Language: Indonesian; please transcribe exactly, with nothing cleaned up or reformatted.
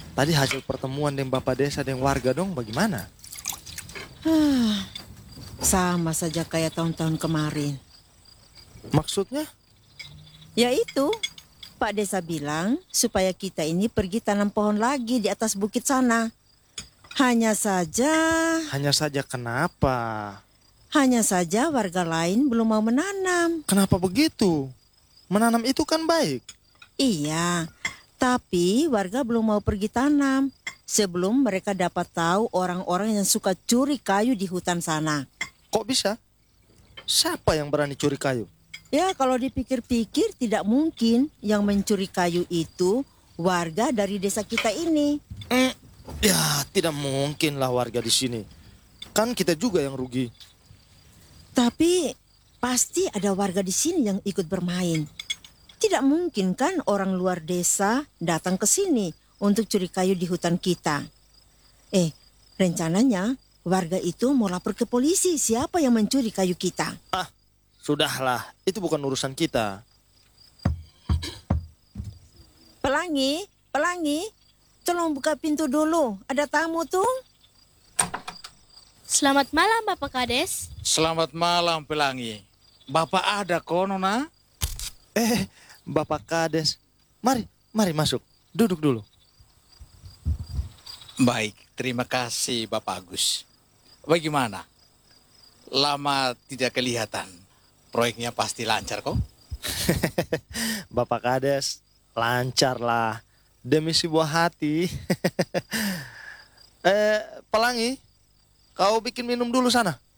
Tadi hasil pertemuan dengan Bapak Desa dan warga dong bagaimana? Sama saja kayak tahun-tahun kemarin. Maksudnya? Yaitu, Pak Desa bilang supaya kita ini pergi tanam pohon lagi di atas bukit sana. Hanya saja, Hanya saja kenapa? hanya saja warga lain belum mau menanam. Kenapa begitu? Menanam itu kan baik. Iya, tapi warga belum mau pergi tanam sebelum mereka dapat tahu orang-orang yang suka curi kayu di hutan sana. Kok bisa? Siapa yang berani curi kayu? Ya, kalau dipikir-pikir tidak mungkin yang mencuri kayu itu warga dari desa kita ini. Hmm, ya, tidak mungkin lah warga di sini. Kan kita juga yang rugi. Tapi pasti ada warga di sini yang ikut bermain. Tidak mungkin kan orang luar desa datang ke sini untuk curi kayu di hutan kita. Eh, rencananya warga itu mau lapor ke polisi siapa yang mencuri kayu kita. Ah, sudahlah. Itu bukan urusan kita. Pelangi, Pelangi, tolong buka pintu dulu. Ada tamu tuh. Selamat malam, Bapak Kades. Selamat malam, Pelangi. Bapak ada kono, na? Eh, Bapak Kades. Mari, mari masuk. Duduk dulu. Baik, terima kasih, Bapak Agus. Bagaimana? Lama tidak kelihatan. Proyeknya pasti lancar, kok? Bapak Kades, lancar lah. Demi sebuah hati. eh, Pelangi, kau bikin minum dulu sana.